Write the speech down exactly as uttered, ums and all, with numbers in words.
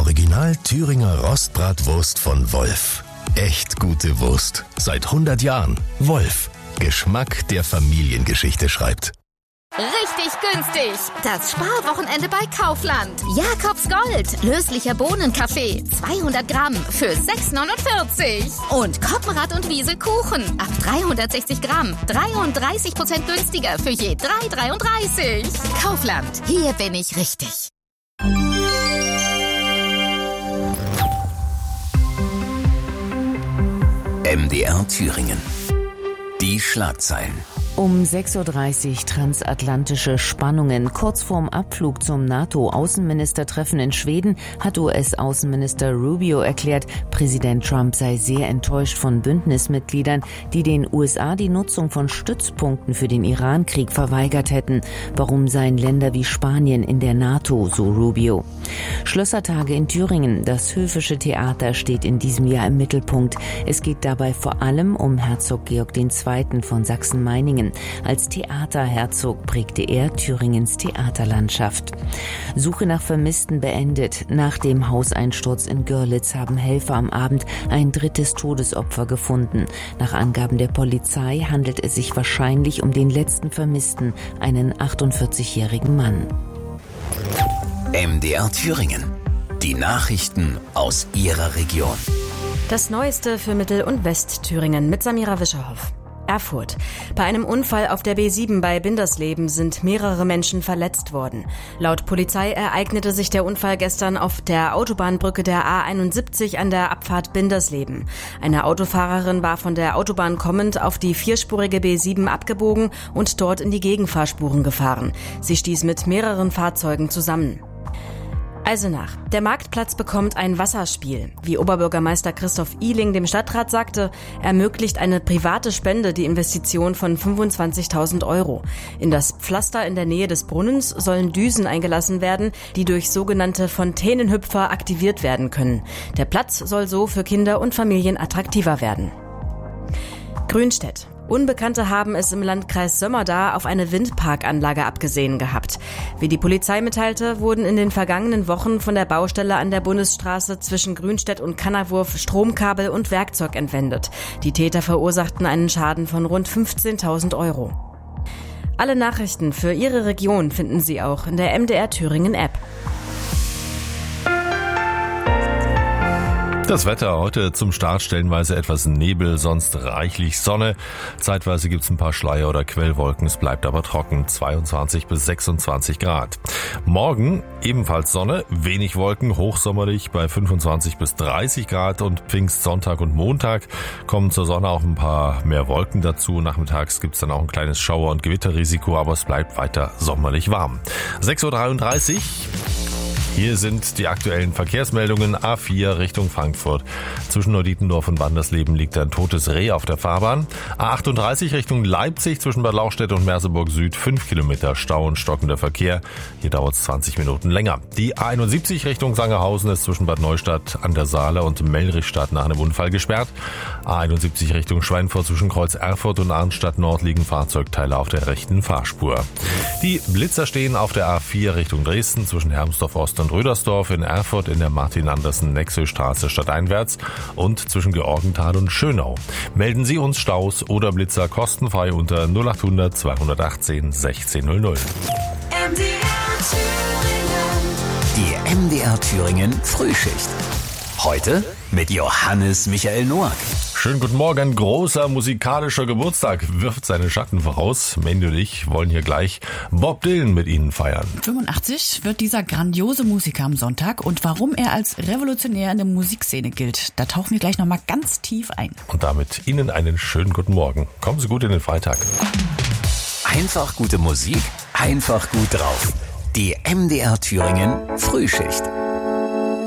Original Thüringer Rostbratwurst von Wolf. Echt gute Wurst. Seit hundert Jahren. Wolf. Geschmack, der Familiengeschichte schreibt. Richtig günstig. Das Sparwochenende bei Kaufland. Jakobs Gold. Löslicher Bohnenkaffee. zweihundert Gramm für sechs neunundvierzig. Und Koppenrad und Wiese Kuchen. Ab dreihundertsechzig Gramm. dreiunddreißig Prozent günstiger für je drei dreiunddreißig. Kaufland. Hier bin ich richtig. M D R Thüringen. Die Schlagzeilen. Um sechs Uhr dreißig transatlantische Spannungen. Kurz vorm Abflug zum NATO-Außenministertreffen in Schweden hat U S-Außenminister Rubio erklärt, Präsident Trump sei sehr enttäuscht von Bündnismitgliedern, die den U S A die Nutzung von Stützpunkten für den Iran-Krieg verweigert hätten. Warum seien Länder wie Spanien in der NATO, so Rubio. Schlössertage in Thüringen. Das Höfische Theater steht in diesem Jahr im Mittelpunkt. Es geht dabei vor allem um Herzog Georg der Zweite. von Sachsen-Meiningen. Als Theaterherzog prägte er Thüringens Theaterlandschaft. Suche nach Vermissten beendet. Nach dem Hauseinsturz in Görlitz haben Helfer am Abend ein drittes Todesopfer gefunden. Nach Angaben der Polizei handelt es sich wahrscheinlich um den letzten Vermissten, einen achtundvierzigjährigen Mann. M D R Thüringen. Die Nachrichten aus Ihrer Region. Das Neueste für Mittel- und Westthüringen mit Samira Wischerhoff. Erfurt. Bei einem Unfall auf der B sieben bei Bindersleben sind mehrere Menschen verletzt worden. Laut Polizei ereignete sich der Unfall gestern auf der Autobahnbrücke der A einundsiebzig an der Abfahrt Bindersleben. Eine Autofahrerin war von der Autobahn kommend auf die vierspurige B sieben abgebogen und dort in die Gegenfahrspuren gefahren. Sie stieß mit mehreren Fahrzeugen zusammen. Eisenach. Der Marktplatz bekommt ein Wasserspiel. Wie Oberbürgermeister Christoph Ihling dem Stadtrat sagte, ermöglicht eine private Spende die Investition von fünfundzwanzigtausend Euro. In das Pflaster in der Nähe des Brunnens sollen Düsen eingelassen werden, die durch sogenannte Fontänenhüpfer aktiviert werden können. Der Platz soll so für Kinder und Familien attraktiver werden. Grünstedt. Unbekannte haben es im Landkreis Sömmerda auf eine Windparkanlage abgesehen gehabt. Wie die Polizei mitteilte, wurden in den vergangenen Wochen von der Baustelle an der Bundesstraße zwischen Grünstedt und Kannerwurf Stromkabel und Werkzeug entwendet. Die Täter verursachten einen Schaden von rund fünfzehntausend Euro. Alle Nachrichten für Ihre Region finden Sie auch in der M D R Thüringen App. Das Wetter heute zum Start stellenweise etwas Nebel, sonst reichlich Sonne. Zeitweise gibt's ein paar Schleier oder Quellwolken, es bleibt aber trocken, zweiundzwanzig bis sechsundzwanzig Grad. Morgen ebenfalls Sonne, wenig Wolken, hochsommerlich bei fünfundzwanzig bis dreißig Grad und Pfingstsonntag und Montag kommen zur Sonne auch ein paar mehr Wolken dazu. Nachmittags gibt's dann auch ein kleines Schauer- und Gewitterrisiko, aber es bleibt weiter sommerlich warm. sechs Uhr dreiunddreißig. Hier sind die aktuellen Verkehrsmeldungen. A vier Richtung Frankfurt. Zwischen Neudietendorf und Wandersleben liegt ein totes Reh auf der Fahrbahn. A achtunddreißig Richtung Leipzig zwischen Bad Lauchstädt und Merseburg Süd. fünf Kilometer Stau und stockender Verkehr. Hier dauert es zwanzig Minuten länger. Die A einundsiebzig Richtung Sangerhausen ist zwischen Bad Neustadt an der Saale und Mellrichstadt nach einem Unfall gesperrt. A einundsiebzig Richtung Schweinfurt zwischen Kreuz Erfurt und Arnstadt Nord liegen Fahrzeugteile auf der rechten Fahrspur. Die Blitzer stehen auf der A vier Richtung Dresden zwischen Hermsdorf Ost und Rödersdorf, in Erfurt in der Martin-Andersen-Nexö-Straße stadteinwärts und zwischen Georgenthal und Schönau. Melden Sie uns Staus oder Blitzer kostenfrei unter null achthundert zweihundertachtzehn sechzehn null null. M D R Thüringen. Die M D R Thüringen Frühschicht. Heute mit Johannes Michael Noack. Schönen guten Morgen. Großer musikalischer Geburtstag wirft seine Schatten voraus. Mandy und ich wollen hier gleich Bob Dylan mit Ihnen feiern. fünfundachtzig wird dieser grandiose Musiker am Sonntag und warum er als Revolutionär in der Musikszene gilt, da tauchen wir gleich nochmal ganz tief ein. Und damit Ihnen einen schönen guten Morgen. Kommen Sie gut in den Freitag. Einfach gute Musik, einfach gut drauf. Die M D R Thüringen Frühschicht.